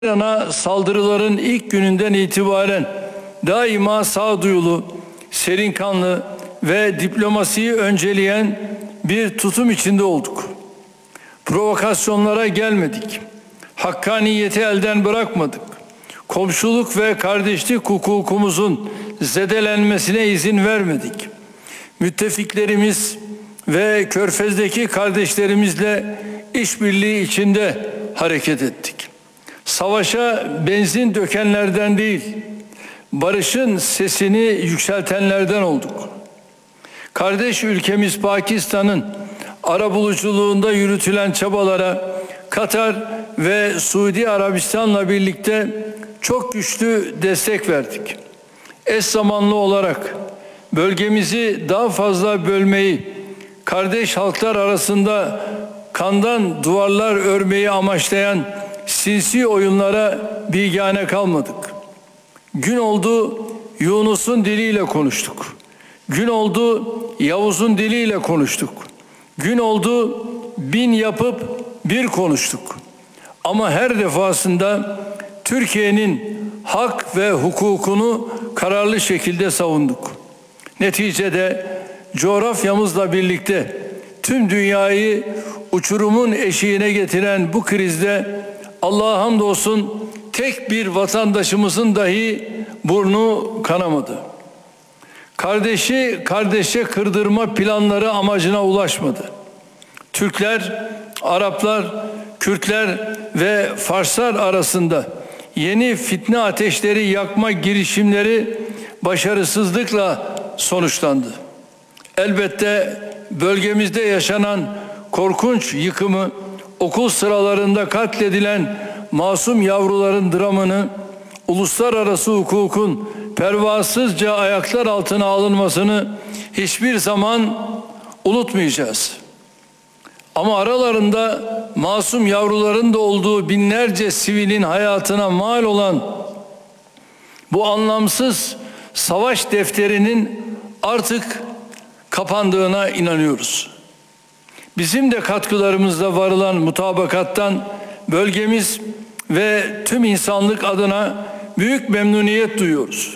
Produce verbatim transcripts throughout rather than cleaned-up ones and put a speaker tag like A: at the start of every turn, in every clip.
A: İran'a saldırıların ilk gününden itibaren daima sağduyulu, serinkanlı ve diplomasiyi önceleyen bir tutum içinde olduk. Provokasyonlara gelmedik. Hakkaniyeti elden bırakmadık. Komşuluk ve kardeşlik hukukumuzun zedelenmesine izin vermedik. Müttefiklerimiz ve Körfez'deki kardeşlerimizle işbirliği içinde hareket ettik. Savaşa benzin dökenlerden değil, barışın sesini yükseltenlerden olduk. Kardeş ülkemiz Pakistan'ın arabuluculuğunda yürütülen çabalara Katar ve Suudi Arabistan'la birlikte çok güçlü destek verdik. Eş zamanlı olarak bölgemizi daha fazla bölmeyi, kardeş halklar arasında kandan duvarlar örmeyi amaçlayan sinsi oyunlara bigane kalmadık. Gün oldu Yunus'un diliyle konuştuk. Gün oldu Yavuz'un diliyle konuştuk. Gün oldu bin yapıp bir konuştuk. Ama her defasında Türkiye'nin hak ve hukukunu kararlı şekilde savunduk. Neticede coğrafyamızla birlikte tüm dünyayı uçurumun eşiğine getiren bu krizde Allah'a hamdolsun tek bir vatandaşımızın dahi burnu kanamadı. Kardeşi kardeşe kırdırma planları amacına ulaşmadı. Türkler, Araplar, Kürtler ve Farslar arasında yeni fitne ateşleri yakma girişimleri başarısızlıkla sonuçlandı. Elbette bölgemizde yaşanan korkunç yıkımı, okul sıralarında katledilen masum yavruların dramını, uluslararası hukukun pervasızca ayaklar altına alınmasını hiçbir zaman unutmayacağız. Ama aralarında masum yavruların da olduğu binlerce sivilin hayatına mal olan bu anlamsız savaş defterinin artık kapandığına inanıyoruz. Bizim de katkılarımızla varılan mutabakattan bölgemiz ve tüm insanlık adına büyük memnuniyet duyuyoruz.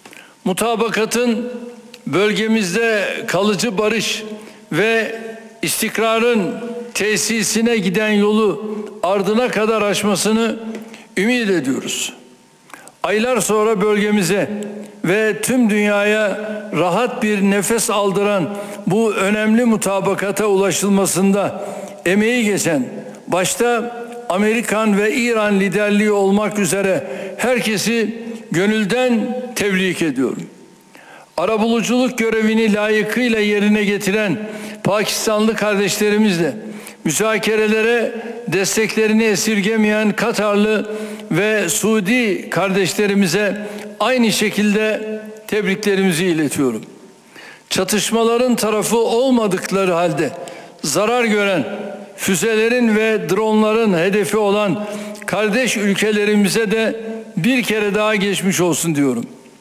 A: Mutabakatın bölgemizde kalıcı barış ve istikrarın tesisine giden yolu ardına kadar aşmasını ümit ediyoruz. Aylar sonra bölgemize ve tüm dünyaya rahat bir nefes aldıran bu önemli mutabakata ulaşılmasında emeği geçen, başta Amerikan ve İran liderliği olmak üzere herkesi gönülden tebrik ediyorum. Arabuluculuk görevini layıkıyla yerine getiren Pakistanlı kardeşlerimizle müzakerelere desteklerini esirgemeyen Katarlı ve Suudi kardeşlerimize aynı şekilde tebriklerimizi iletiyorum. Çatışmaların tarafı olmadıkları halde zarar gören füzelerin ve dronların hedefi olan kardeş ülkelerimize de bir kere daha geçmiş olsun diyorum.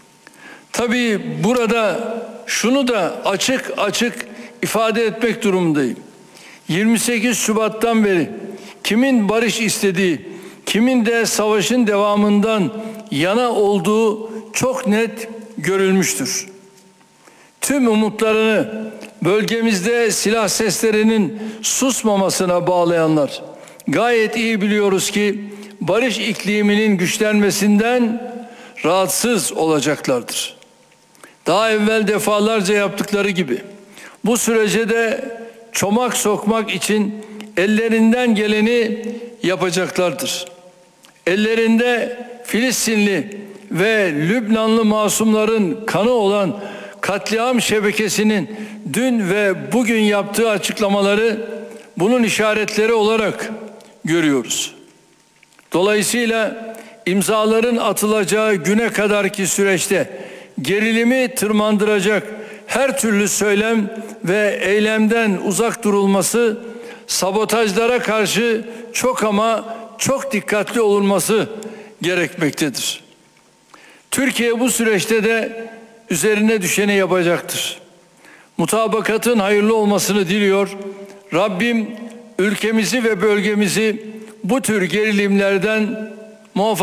A: Tabii burada şunu da açık açık ifade etmek durumundayım. yirmi sekiz Şubat'tan beri kimin barış istediği, kimin de savaşın devamından yana olduğu çok net görülmüştür. Tüm umutlarını bölgemizde silah seslerinin susmamasına bağlayanlar gayet iyi biliyoruz ki barış ikliminin güçlenmesinden rahatsız olacaklardır. Daha evvel defalarca yaptıkları gibi bu sürece de çomak sokmak için ellerinden geleni yapacaklardır. Ellerinde Filistinli ve Lübnanlı masumların kanı olan katliam şebekesinin dün ve bugün yaptığı açıklamaları bunun işaretleri olarak görüyoruz. Dolayısıyla imzaların atılacağı güne kadarki süreçte gerilimi tırmandıracak her türlü söylem ve eylemden uzak durulması, sabotajlara karşı çok ama çok dikkatli olunması gerekmektedir. Türkiye bu süreçte de üzerine düşeni yapacaktır. Mutabakatın hayırlı olmasını diliyor. Rabbim ülkemizi ve bölgemizi bu tür gerilimlerden muhafaza